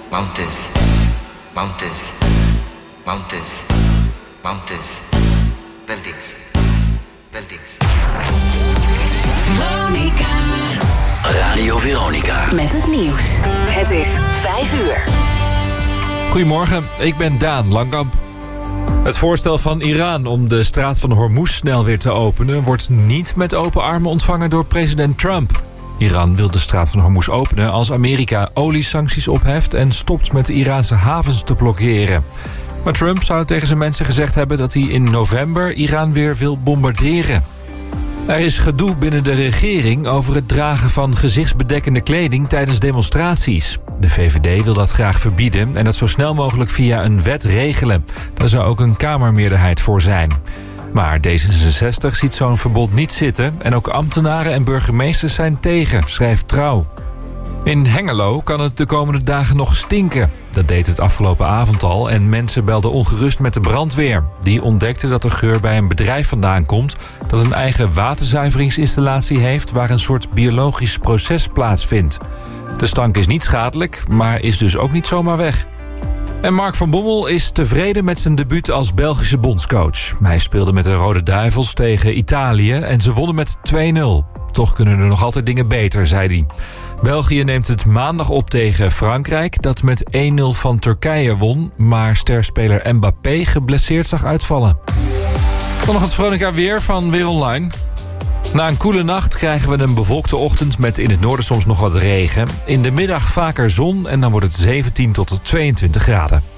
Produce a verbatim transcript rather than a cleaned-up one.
mountains, mountains, mountains, mountains, buildings, buildings. Veronica. Radio Veronica. Met het nieuws. Het is vijf uur. Goedemorgen, ik ben Daan Langkamp. Het voorstel van Iran om de straat van Hormuz snel weer te openen wordt niet met open armen ontvangen door president Trump. Iran wil de straat van Hormuz openen als Amerika oliesancties opheft en stopt met de Iraanse havens te blokkeren. Maar Trump zou tegen zijn mensen gezegd hebben dat hij in november Iran weer wil bombarderen. Er is gedoe binnen de regering over het dragen van gezichtsbedekkende kleding tijdens demonstraties. De V V D wil dat graag verbieden en dat zo snel mogelijk via een wet regelen. Daar zou ook een kamermeerderheid voor zijn. Maar D zesenzestig ziet zo'n verbod niet zitten en ook ambtenaren en burgemeesters zijn tegen, schrijft Trouw. In Hengelo kan het de komende dagen nog stinken. Dat deed het afgelopen avond al en mensen belden ongerust met de brandweer. Die ontdekte dat de geur bij een bedrijf vandaan komt dat een eigen waterzuiveringsinstallatie heeft waar een soort biologisch proces plaatsvindt. De stank is niet schadelijk, maar is dus ook niet zomaar weg. En Mark van Bommel is tevreden met zijn debuut als Belgische bondscoach. Hij speelde met de Rode Duivels tegen Italië en ze wonnen met twee nul. Toch kunnen er nog altijd dingen beter, zei hij. België neemt het maandag op tegen Frankrijk, dat met één nul van Turkije won, maar sterspeler Mbappé geblesseerd zag uitvallen. Dan nog het Veronica weer van Weer Online. Na een koele nacht krijgen we een bewolkte ochtend met in het noorden soms nog wat regen. In de middag vaker zon en dan wordt het zeventien tot tweeëntwintig graden.